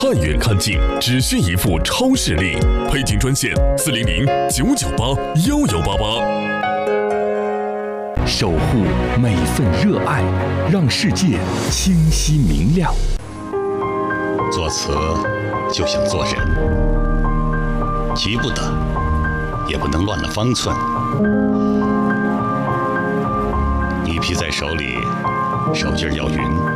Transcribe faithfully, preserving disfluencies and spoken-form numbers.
汉远看景只需一副超视力，配景专线四零零九九八幺幺八八。 守护每份热爱，让世界清晰明亮。 作词就像做人，急不得，也不能乱了方寸。一批在手里，手劲儿要匀。